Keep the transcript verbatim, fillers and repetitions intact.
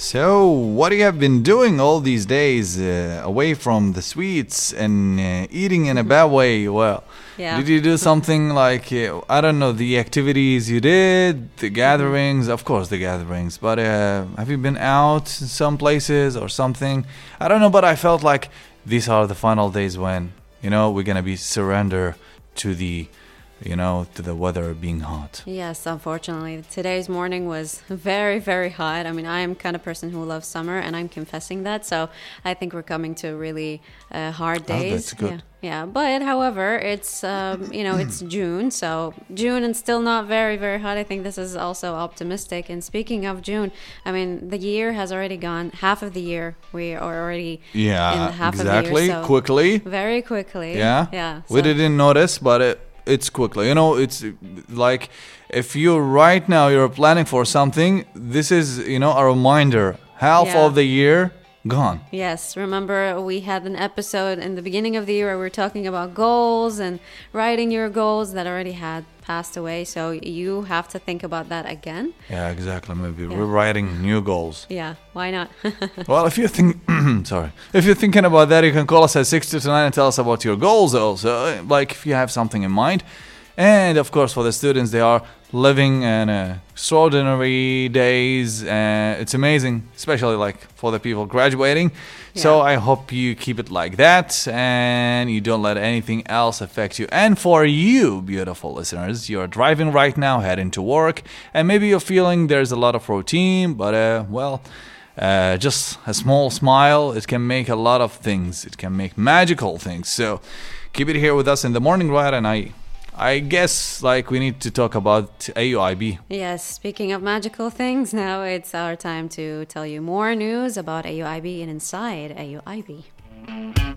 So, what you have been doing all these days uh, away from the sweets and uh, eating in a bad way? Well, Yeah. did you do something like, uh, I don't know, the activities you did, the gatherings, of course, the gatherings, but uh, have you been out some places or something? I don't know, but I felt like these are the final days when, you know, we're going to be surrender to the, you know, to the weather being hot. Yes, unfortunately. Today's morning was very, very hot. I mean, I am kind of person who loves summer, and I'm confessing that. So I think we're coming to really uh, hard days. Oh, that's good. Yeah. Yeah, but however, it's um, you know it's June, so June and still not very very hot. I think this is also optimistic. And speaking of June, I mean the year has already gone. Half of the year we are already Yeah, in the half exactly. of the year. So Quickly. very quickly. Yeah. yeah. We so- didn't notice, but it, it's quickly. You know, it's uh, like if you right now you're planning for something, this is, you know, a reminder. Half Yeah. of the year gone. Yes, remember we had an episode in the beginning of the year where we were talking about goals and writing your goals that already had passed away. So you have to think about that again. Yeah, exactly. Maybe rewriting new goals. Yeah, why not? Well, if you think, sorry, if you're thinking about that, you can call us at six two two nine and tell us about your goals also. Like if you have something in mind. And of course, for the students, they are living in uh, extraordinary days. Uh, it's amazing, especially like for the people graduating. So Yeah. I hope you keep it like that and you don't let anything else affect you. And for you, beautiful listeners, you're driving right now, heading to work, and maybe you're feeling there's a lot of routine, but uh, well, uh, just a small smile, it can make a lot of things. It can make magical things. So keep it here with us in the morning ride, and I. I guess like we need to talk about A U I B. Yes, speaking of magical things, now it's our time to tell you more news about A U I B and inside A U I B.